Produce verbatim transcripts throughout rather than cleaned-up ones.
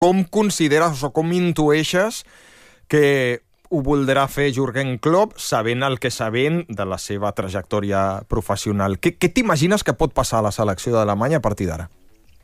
Com consideres o com intueixes que ho voldrà fer Jürgen Klopp, sabent el que sabent de la seva trajectòria professional? Què, què t'imagines que pot passar a la selecció d'Alemanya a partir d'ara?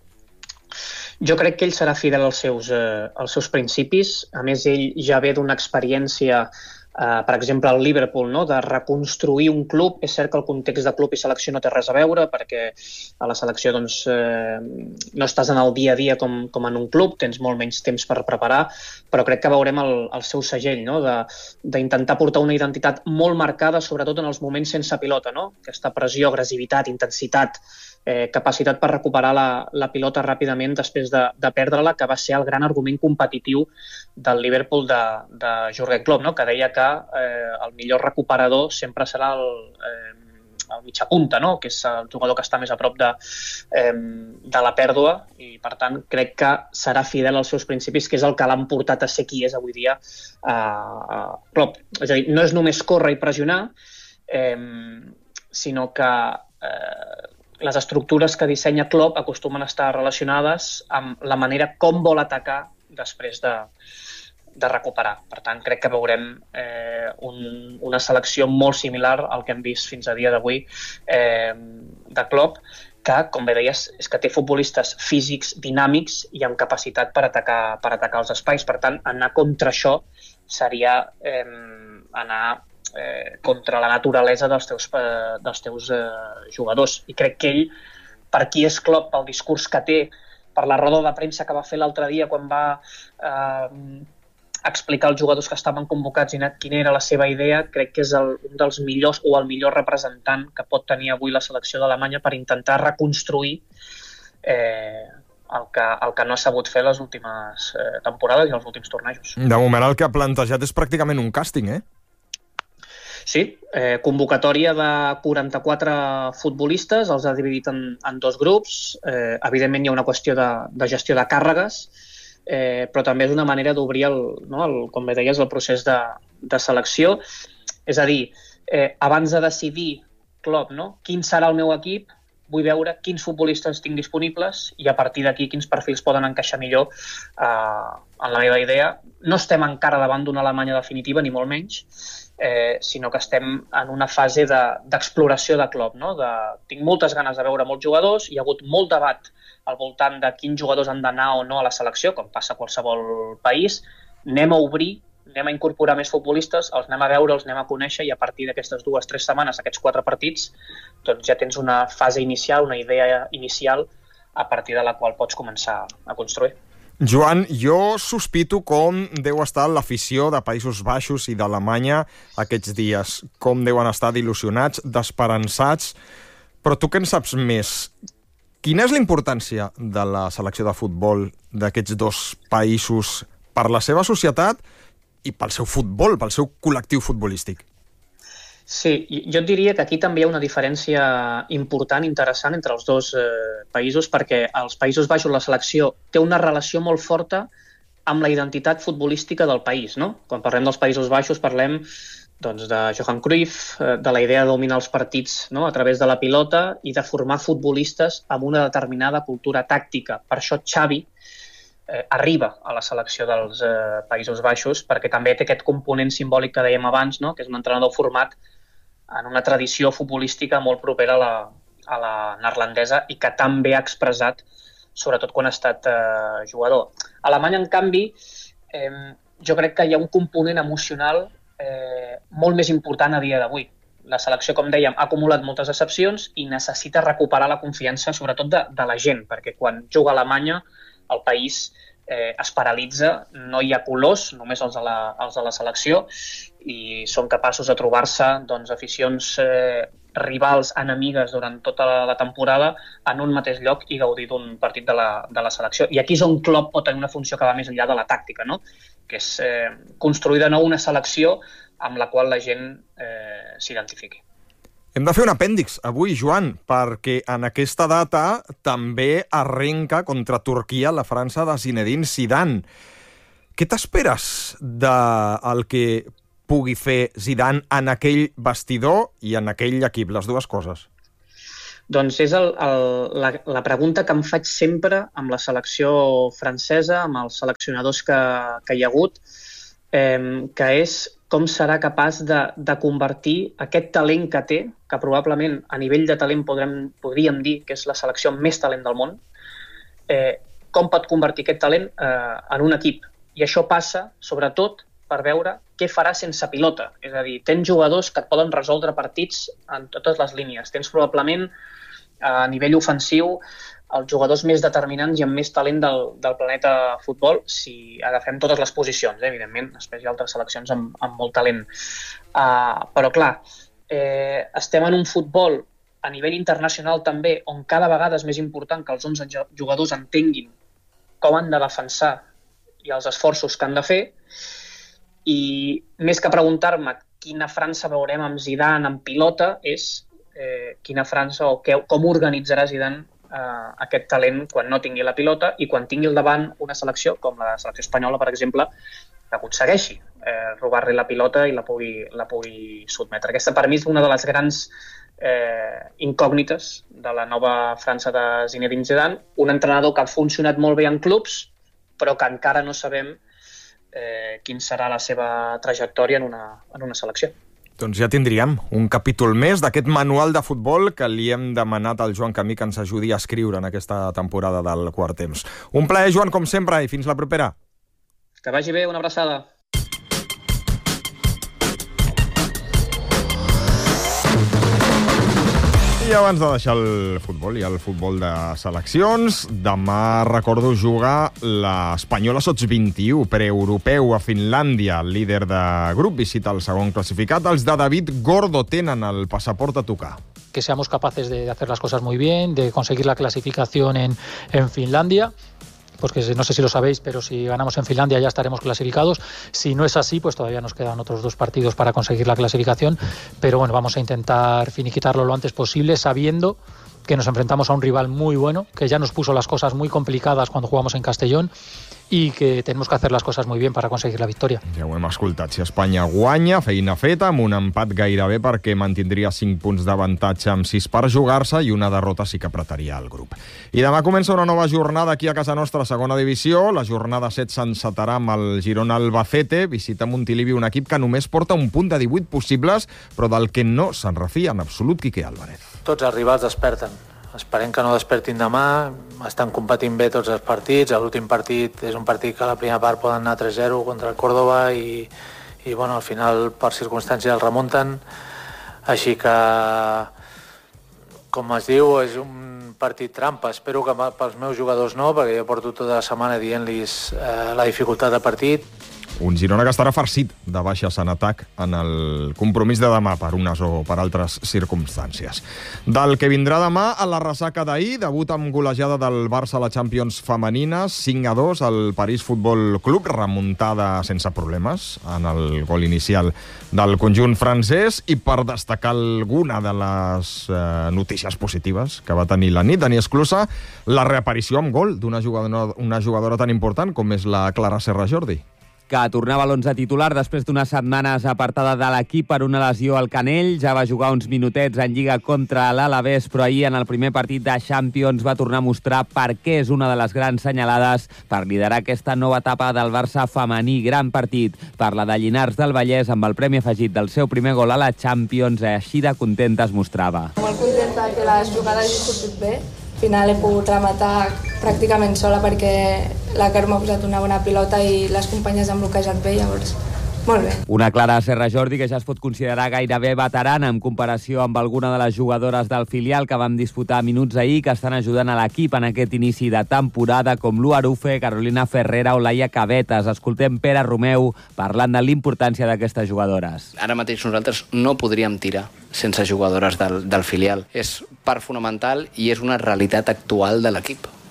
Jo crec que ell serà fidel als seus, eh, als seus principis. A més, ell ja ve d'una experiència, eh, per exemple, al Liverpool, no? De reconstruir un club. És cert que el context de club i selecció no té res a veure, perquè a la selecció doncs, eh, no estàs en el dia a dia com, com en un club, tens molt menys temps per preparar, però crec que veurem el, el seu segell, no? De, d'intentar portar una identitat molt marcada, sobretot en els moments sense pilota, no? Aquesta pressió, agressivitat, intensitat, Eh, capacitat per recuperar la, la pilota ràpidament després de, de perdre-la, que va ser el gran argument competitiu del Liverpool de, de Jürgen Klopp, no? Que deia que eh, el millor recuperador sempre serà el, eh, el mitjapunta, no? Que és el jugador que està més a prop de, eh, de la pèrdua, i per tant crec que serà fidel als seus principis, que és el que l'han portat a ser qui és avui dia eh, Klopp. És a dir, no és només córrer i pressionar, eh, sinó que eh, les estructures que dissenya Klopp acostumen a estar relacionades amb la manera com vol atacar després de, de recuperar. Per tant, crec que veurem eh, un, una selecció molt similar al que hem vist fins a dia d'avui eh, de Klopp, que, com bé deies, és que té futbolistes físics, dinàmics i amb capacitat per atacar, per atacar els espais. Per tant, anar contra això seria eh, anar Eh, contra la naturalesa dels teus, eh, dels teus eh, jugadors. I crec que ell, per qui és Klopp, pel discurs que té, per la roda de premsa que va fer l'altre dia quan va eh, explicar als jugadors que estaven convocats i quina era la seva idea, crec que és el, un dels millors o el millor representant que pot tenir avui la selecció d'Alemanya per intentar reconstruir eh, el que, el que no ha sabut fer les últimes eh, temporades i els últims tornejos. De moment el que ha plantejat és pràcticament un càsting, eh? Sí, eh, convocatòria de quaranta-quatre futbolistes, els ha dividit en, en dos grups. Eh, evidentment hi ha una qüestió de, de gestió de càrregues, eh, però també és una manera d'obrir, el, no, el, com bé deies, el procés de, de selecció. És a dir, eh, abans de decidir Klopp, no, quin serà el meu equip, vull veure quins futbolistes tinc disponibles i a partir d'aquí quins perfils poden encaixar millor eh, en la meva idea. No estem encara davant d'una Alemanya definitiva, ni molt menys, eh, sinó que estem en una fase de, d'exploració de Klopp. No? De, tinc moltes ganes de veure molts jugadors, hi ha hagut molt debat al voltant de quins jugadors han d'anar o no a la selecció, com passa a qualsevol país. Anem a obrir, anem a incorporar més futbolistes, els anem a veure, els anem a conèixer i a partir d'aquestes dues, tres setmanes, aquests quatre partits, doncs ja tens una fase inicial, una idea inicial a partir de la qual pots començar a construir. Joan, jo sospito com deu estar l'afició de Països Baixos i d'Alemanya aquests dies, com deuen estar d'il·lusionats, d'esperançats, però tu què en saps més? Quina és la importància de la selecció de futbol d'aquests dos països per la seva societat i pel seu futbol, pel seu col·lectiu futbolístic? Sí, jo et diria que aquí també hi ha una diferència important, interessant, entre els dos eh, països, perquè als Països Baixos la selecció té una relació molt forta amb la identitat futbolística del país, no? Quan parlem dels Països Baixos parlem doncs, de Johan Cruyff, eh, de la idea de dominar els partits, no? A través de la pilota i de formar futbolistes amb una determinada cultura tàctica. Per això Xavi eh, arriba a la selecció dels eh, Països Baixos, perquè també té aquest component simbòlic que dèiem abans, no? Que és un entrenador format en una tradició futbolística molt propera a la, a la neerlandesa i que també ha expressat, sobretot quan ha estat eh, jugador. A Alemanya, en canvi, eh, jo crec que hi ha un component emocional eh, molt més important a dia d'avui. La selecció, com dèiem, ha acumulat moltes decepcions i necessita recuperar la confiança, sobretot de, de la gent, perquè quan juga a Alemanya, el país eh, es paralitza, no hi ha colors, només els de la, els de la selecció, i són capaços de trobar-se doncs, aficions eh, rivals, enemigues durant tota la, la temporada en un mateix lloc i gaudir d'un partit de la, de la selecció. I aquí és on Klopp pot tenir una funció que va més enllà de la tàctica, no? Que és eh, construir de nou una selecció amb la qual la gent eh, s'identifiqui. Hem de fer un apèndix avui, Joan, perquè en aquesta data també arrenca contra Turquia la França de Zinedine Zidane. Què t'esperes del que pugui fer Zidane en aquell vestidor i en aquell equip, les dues coses? Doncs és el, el, la, la pregunta que em faig sempre amb la selecció francesa, amb els seleccionadors que, que hi ha hagut, eh, que és com serà capaç de, de convertir aquest talent que té, que probablement a nivell de talent podrem, podríem dir que és la selecció amb més talent del món, eh, com pot convertir aquest talent eh, en un equip. I això passa, sobretot, per veure què farà sense pilota. És a dir, tens jugadors que et poden resoldre partits en totes les línies. Tens probablement, a nivell ofensiu, els jugadors més determinants i amb més talent del, del planeta futbol, si agafem totes les posicions, eh, evidentment. Després hi ha altres seleccions amb, amb molt talent. Uh, però, clar, eh, estem en un futbol a nivell internacional també, on cada vegada és més important que els onze jugadors entenguin com han de defensar i els esforços que han de fer. I més que preguntar-me quina França veurem amb Zidane en pilota, és eh, quina França o que, com organitzarà Zidane eh, aquest talent quan no tingui la pilota i quan tingui al davant una selecció, com la selecció espanyola, per exemple, que aconsegueixi eh, robar-li la pilota i la pugui, la pugui sotmetre. Aquesta, per mi, és una de les grans eh, incògnites de la nova França de Zinedine Zidane, un entrenador que ha funcionat molt bé en clubs, però que encara no sabem Eh, quin serà la seva trajectòria en una, en una selecció. Doncs ja tindríem un capítol més d'aquest manual de futbol que li hem demanat al Joan Camí que ens ajudi a escriure en aquesta temporada del Quart Temps. Un plaer, Joan, com sempre, i fins la propera. Que vagi bé, una abraçada. I abans de deixar el futbol i el futbol de seleccions, demà recordo jugar l'Espanyola Sots vint-i-u, preeuropeu a Finlàndia. El líder de grup visita el segon classificat. Els de David Gordo tenen el passaport a tocar. Que seamos capaces de hacer las cosas muy bien, de conseguir la clasificación en, en Finlandia. Porque no sé si lo sabéis, pero si ganamos en Finlandia ya estaremos clasificados. Si no es así, pues todavía nos quedan otros dos partidos para conseguir la clasificación. Pero bueno, vamos a intentar finiquitarlo lo antes posible, sabiendo que nos enfrentamos a un rival muy bueno, que ya nos puso las cosas muy complicadas cuando jugamos en Castellón i que tenemos que hacer las cosas muy bien para conseguir la victoria. Ja ho hem escoltat. Si Espanya guanya, feina feta, amb un empat gairebé perquè mantindria cinc punts d'avantatge amb sis per jugar-se i una derrota sí que apretaria el grup. I demà comença una nova jornada aquí a casa nostra, segona divisió. La jornada set s'encetarà amb el Girona Albacete. Visita Montilivi, un equip que només porta un punt de divuit possibles, però del que no se'n refia en absolut Quique Álvarez. Tots els rivals desperten. Esperem que no despertin demà, estan competint bé tots els partits. L'últim partit és un partit que a la primera part poden anar tres zero contra el Córdoba i, i bueno, al final per circumstàncies el remunten. Així que, com es diu, és un partit trampa. Espero que pels meus jugadors no, perquè jo porto tota la setmana dient-los eh, la dificultat de partit. Un Girona que estarà farcit de baixes en atac en el compromís de demà per unes o per altres circumstàncies. Del que vindrà demà, a la ressaca d'ahir, debut amb golejada del Barça a la Champions femenina, cinc a dos al París Futbol Club, remuntada sense problemes en el gol inicial del conjunt francès, i per destacar alguna de les eh, notícies positives que va tenir la nit, Dani Esclusa, la reaparició amb gol d'una jugadora, una jugadora tan important com és la Clara Serra Jordi, que tornava a l'onze titular després d'unes setmanes apartada de l'equip per una lesió al canell. Ja va jugar uns minutets en Lliga contra l'Alavés, però ahir en el primer partit de Champions va tornar a mostrar per què és una de les grans senyalades per liderar aquesta nova etapa del Barça femení. Gran partit per la de Llinars del Vallès amb el premi afegit del seu primer gol a la Champions. Així de contenta es mostrava. Molt contenta que les jugades hagin sortit bé. Al final he pogut rematar pràcticament sola perquè la Carme m'ha posat una bona pilota i les companyes han bloquejat bé, llavors molt bé. Una Clara Serra Jordi que ja es pot considerar gairebé veterana en comparació amb alguna de les jugadores del filial que vam disputar minuts ahir, que estan ajudant a l'equip en aquest inici de temporada, com Lu Arufe, Carolina Ferrera o Laia Cabetes. Escoltem Pere Romeu parlant de l'importància d'aquestes jugadores. Ara mateix nosaltres no podríem tirar sense jugadores del, del filial. És part fonamental i és una realitat actual de l'equip.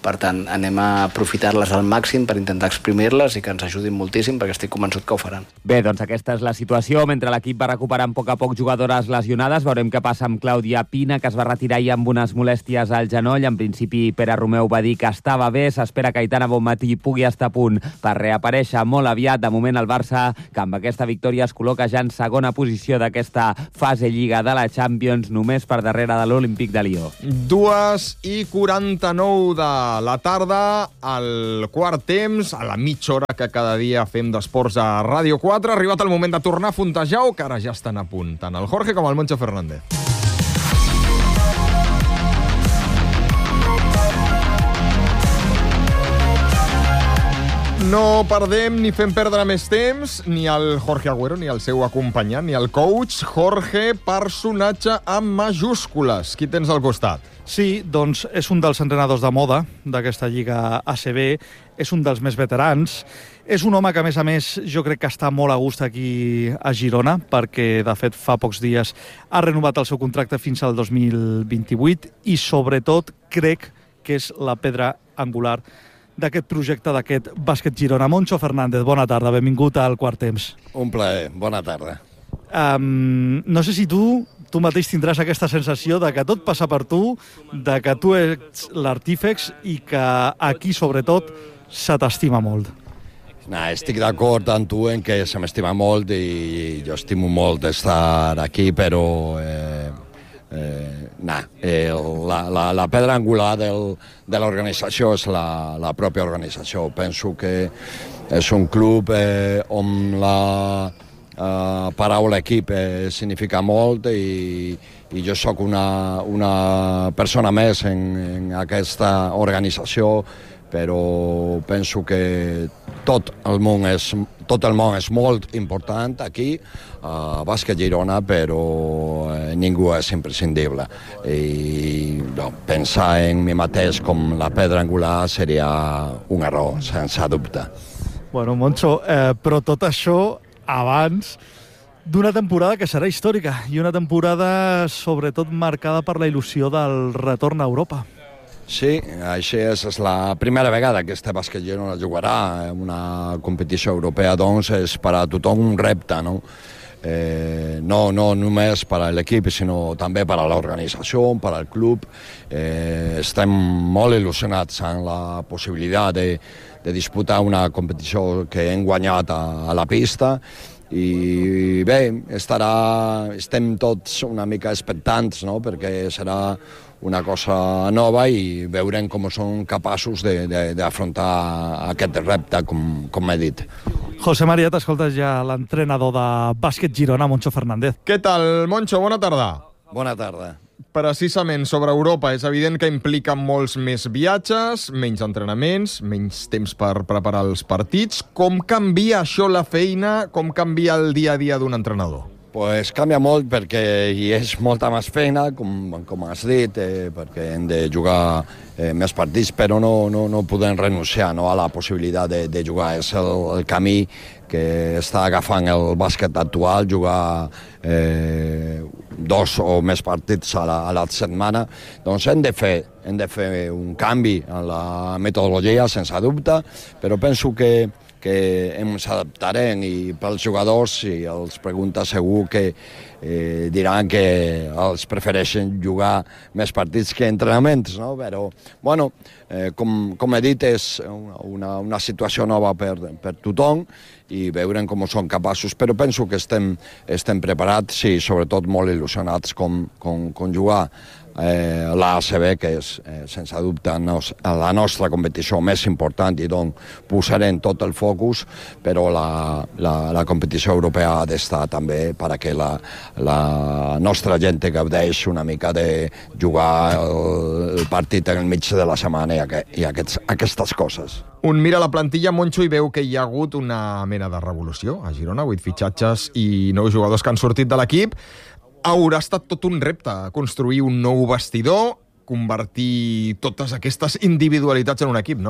Per tant, anem a aprofitar-les al màxim per intentar exprimir-les i que ens ajudin moltíssim, perquè estic convençut que ho faran. Bé, doncs aquesta és la situació. Mentre l'equip va recuperant a poc a poc jugadores lesionades, veurem què passa amb Clàudia Pina, que es va retirar ahir amb unes molèsties al genoll. En principi, Pere Romeu va dir que estava bé. S'espera que Aitana Bonmatí pugui estar a punt per reaparèixer molt aviat. De moment, el Barça, que amb aquesta victòria es col·loca ja en segona posició d'aquesta fase Lliga de la Champions, només per darrere de l'Olímpic de Lió. Dues i quaranta-nou de la tarda, al quart temps, a la mitja hora que cada dia fem d'esports a Ràdio quatre. Ha arribat el moment de tornar a Fontejau, que ara ja estan a punt, tant el Jorge com el Moncho Fernández. No perdem ni fem perdre més temps ni el Jorge Agüero, ni el seu acompanyant, ni el coach. Jorge, personatge amb majúscules. Qui tens al costat? Sí, doncs és un dels entrenadors de moda d'aquesta Lliga A C B, és un dels més veterans, és un home que, a més a més, jo crec que està molt a gust aquí a Girona, perquè, de fet, fa pocs dies ha renovat el seu contracte fins al dos mil vint-i-vuit i, sobretot, crec que és la pedra angular d'aquest projecte, d'aquest bàsquet Girona. Moncho Fernández, bona tarda, benvingut al Quart Temps. Un plaer, bona tarda. Um, no sé si tu, tu mateix tindràs aquesta sensació de que tot passa per tu, de que tu ets l'artífex i que aquí, sobretot, se t'estima molt. Nah, estic d'acord amb tu en que se m'estima molt i jo estimo molt d'estar aquí, però eh, eh, nah, eh, la, la, la pedra angular del, de l'organització és la, la pròpia organització. Penso que és un club eh, on la Uh, paraula equip eh, significa molt i, i jo sóc una, una persona més en, en aquesta organització, però penso que tot el món és, tot el món és molt important aquí a Bàsquet Girona, però eh, ningú és imprescindible i no, pensar en mi mateix com la pedra angular seria un error, sense dubte. Bueno, Moncho, eh, però tot això abans d'una temporada que serà històrica i una temporada sobretot marcada per la il·lusió del retorn a Europa. Sí, així és, és la primera vegada que este bàsquet Girona jugarà en una competició europea, doncs és per a tothom un repte, no? Eh, no, no només per a l'equip, sinó també per a l'organització, per al club. Eh, estem molt il·lusionats amb la possibilitat de de disputar una competició que hem guanyat a, a la pista i bé, estarà, estem tots una mica expectants, no? Perquè serà una cosa nova i veurem com són capaços d'afrontar aquest repte, com, com he dit. José María, t'escoltes ja l'entrenador de bàsquet Girona, Moncho Fernández. Què tal, Moncho? Bona tarda. Bona tarda. Precisament sobre Europa, és evident que implica molts més viatges, menys entrenaments, menys temps per preparar els partits. Com canvia això la feina? Com canvia el dia a dia d'un entrenador? Pues canvia molt perquè hi és molta més feina, com, com has dit, eh, perquè hem de jugar eh, més partits, però no, no, no podem renunciar, no, a la possibilitat de, de jugar. És el, el camí que està agafant el bàsquet actual, jugar eh, dos o més partits a la, a la setmana. Doncs hem de fer, hem de fer un canvi en la metodologia, sense dubte, però penso que que ens adaptarem i pels jugadors, si els pregunta segur que eh, diran que els prefereixen jugar més partits que entrenaments, no? Però, bueno, eh, com, com he dit, és una, una situació nova per, per tothom i veurem com són capaços, però penso que estem, estem preparats i sobretot molt il·lusionats com, com, com jugar Eh, l'A C B, que és, eh, sense dubte, nos, la nostra competició més important i d'on posarem tot el focus, però la, la, la competició europea ha d'estar també perquè la, la nostra gent gaudeix una mica de jugar el, el partit en el mig de la setmana i, aqu i aquests, aquestes coses. Un mira la plantilla, Moncho, i veu que hi ha hagut una mena de revolució a Girona, vuit fitxatges i nou jugadors que han sortit de l'equip. Haurà estat tot un repte construir un nou vestidor, convertir totes aquestes individualitats en un equip, no?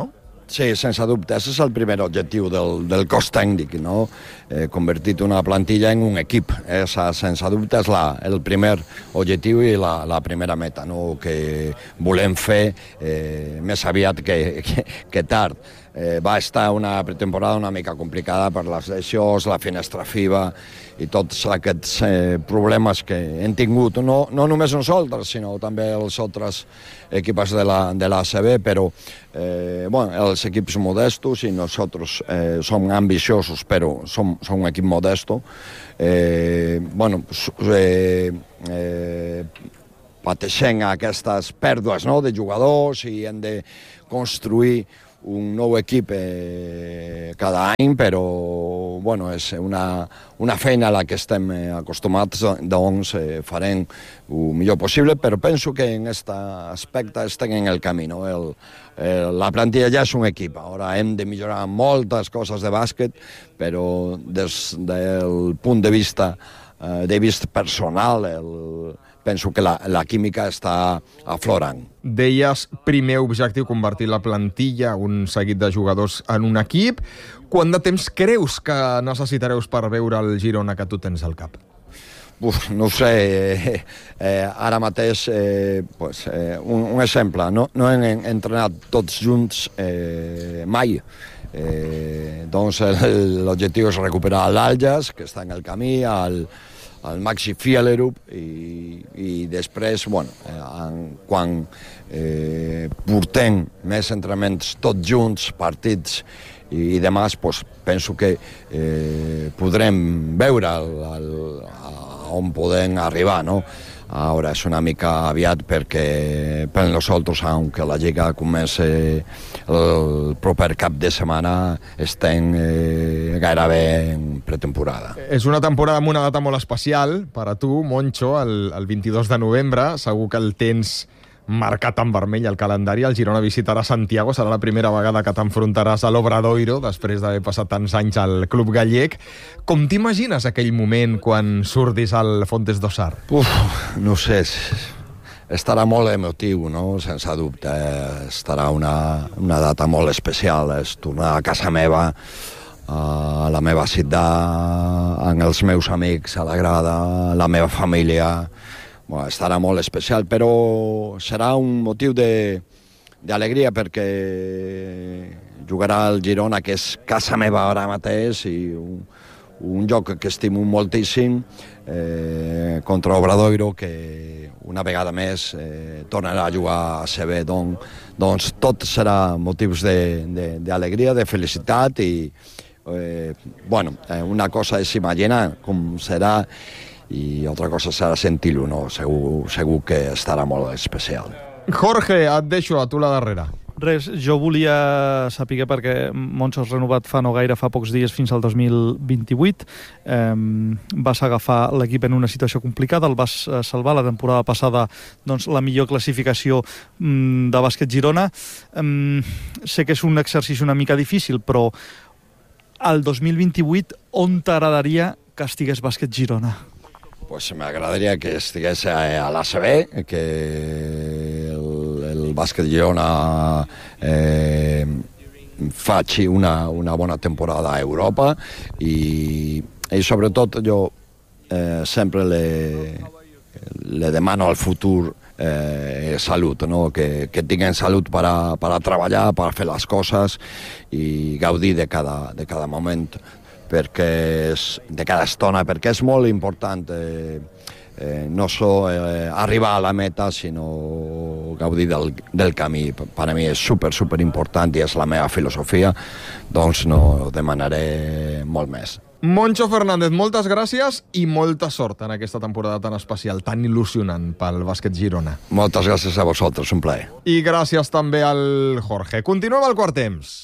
Sí, sense dubte. Ese és el primer objectiu del, del cos tècnic, no? Eh, convertir una plantilla en un equip. Esa, sense dubte, és la, el primer objectiu i la, la primera meta, no? Que volem fer eh, més aviat que, que, que tard. Eh, va estar una pretemporada una mica complicada per les lesions, la finestra FIBA i tots aquests eh, problemes que hem tingut, no, no només nosaltres, sinó també els altres equips de la, de la A C B, però eh, bueno, els equips modestos i nosaltres eh, som ambiciosos, però som, som un equip modesto. Eh, bueno, eh, eh, pateixem aquestes pèrdues, no?, de jugadors i hem de construir un nou equip eh, cada any, però bueno, és una, una feina a la que estem acostumats, doncs eh, farem el millor possible, però penso que en aquest aspecte estem en el camí. No? El, eh, la plantilla ja és un equip, ara hem de millorar moltes coses de bàsquet, però des del punt de vista, eh, de vista personal, el, penso que la, la química està aflorant. Deies, primer objectiu, convertir la plantilla, un seguit de jugadors en un equip. Quant de temps creus que necessitareu per veure el Girona que tu tens al cap? Uf, no ho sé, eh, eh, ara mateix, eh, pues, eh, un, un exemple, no, no hem entrenat tots junts eh, mai. Eh, doncs l'objectiu és recuperar l'Alges, que està en el camí, al al Maxi Fielerup i, i després, bueno, eh, quan eh, portem més entrenaments tots junts, partits i, i demás, pues, penso que eh, podrem veure el, el, on podem arribar, no? Ara és una mica aviat perquè per nosaltres, aunque la Lliga comença el proper cap de setmana, estem eh, gairebé en pretemporada. És una temporada amb una data molt especial per a tu, Moncho, el, el vint-i-dos de novembre. Segur que el tens marcat en vermell al calendari. El Girona visitarà Santiago. Serà la primera vegada que t'enfrontaràs a l'Obradoiro després d'haver passat tants anys al club gallec. Com t'imagines aquell moment quan surtis al Fontes d'Ossar? Uf, no sé, estarà molt emotiu, no? Sense dubte. Estarà una, una data molt especial. És tornar a casa meva, a la meva ciutat, amb els meus amics a la grada, la meva família. Bueno, estarà molt especial, però serà un motiu d'alegria perquè jugarà el Girona, que és casa meva ara mateix, i un, un joc que estimo moltíssim, eh, contra Obradoiro, que una vegada més eh, tornarà a jugar a C B. Don, doncs tot serà motius d'alegria, de, de, de felicitat, i eh, bueno, eh, una cosa és imaginar com serà, i altra cosa serà sentir-ho, no? Segur, segur que estarà molt especial. Jorge, et deixo a tu la darrera. Res, jo volia saber, perquè Moncho has renovat fa no gaire, fa pocs dies, fins al dos mil vint-i-vuit. Eh, vas agafar l'equip en una situació complicada, el vas salvar la temporada passada, doncs, la millor classificació mm, de bàsquet Girona. Eh, sé que és un exercici una mica difícil, però al dos mil vint-i-vuit on t'agradaria que estigués bàsquet Girona? Pues m'agradaria que estigués a l'A C B, que el, el bàsquet Girona eh, faci una, una bona temporada a Europa, i, i sobretot jo eh, sempre le, le demano al futur eh, salut, no? que, que tinguin salut per a, per a treballar, per a fer les coses i gaudir de cada, de cada moment, perquè és, de cada estona, perquè és molt important eh, eh, no so eh, arribar a la meta, sinó gaudir del, del camí. Per a mi és super, super important i és la meva filosofia, doncs no demanaré molt més. Moncho Fernández, moltes gràcies i molta sort en aquesta temporada tan especial, tan il·lusionant pel bàsquet Girona. Moltes gràcies a vosaltres, un plaer. I gràcies també al Jorge. Continuem al quart temps.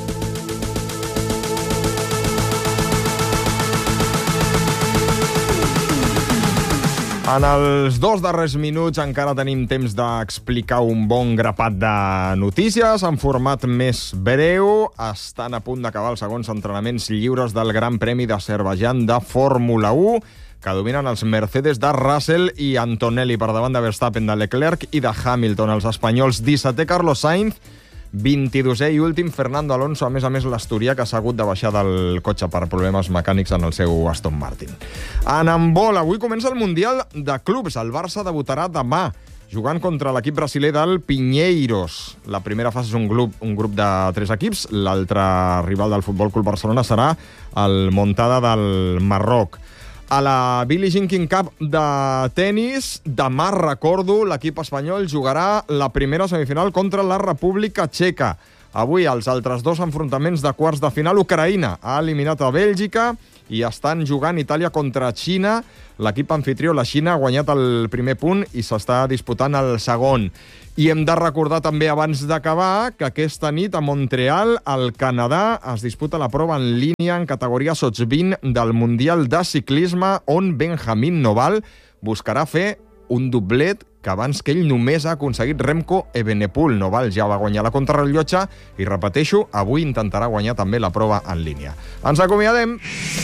En els dos darrers minuts encara tenim temps d'explicar un bon grapat de notícies en format més breu. Estan a punt d'acabar els segons entrenaments lliures del Gran Premi d'Azerbaidjan de Fórmula u, que dominen els Mercedes de Russell i Antonelli per davant de Verstappen, de Leclerc i de Hamilton. Els espanyols dissetè Carlos Sainz, vint-i-dosè i últim Fernando Alonso, a més a més l'asturià, que s'ha hagut de baixar del cotxe per problemes mecànics en el seu Aston Martin. En handbol, avui comença el Mundial de Clubs. El Barça debutarà demà, jugant contra l'equip brasiler del Pinheiros. La primera fase és un grup, un grup de tres equips. L'altre rival del Futbol Club Barcelona serà el Montada del Marroc. A la Billie Jean King Cup de tennis, demà, recordo, l'equip espanyol jugarà la primera semifinal contra la República Txeca. Avui, els altres dos enfrontaments de quarts de final, Ucraïna ha eliminat a Bèlgica i estan jugant Itàlia contra Xina. L'equip anfitrió, la Xina, ha guanyat el primer punt i s'està disputant el segon. I hem de recordar també, abans d'acabar, que aquesta nit a Montreal, al Canadà, es disputa la prova en línia en categoria sots vint del Mundial de Ciclisme, on Benjamín Noval buscarà fer un doblet que abans que ell només ha aconseguit Remco Evenepoel. Noval ja va guanyar la contrarrellotge i, repeteixo, avui intentarà guanyar també la prova en línia. Ens acomiadem.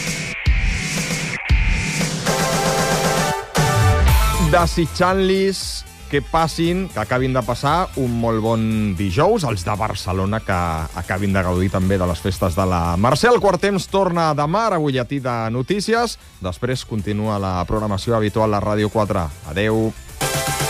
Desitjant-los que passin, que acabin de passar un molt bon dijous, els de Barcelona, que acabin de gaudir també de les festes de la Mercè. El quart temps torna demà, ara butlletí de notícies. Després continua la programació habitual a Ràdio quatre. Adeu.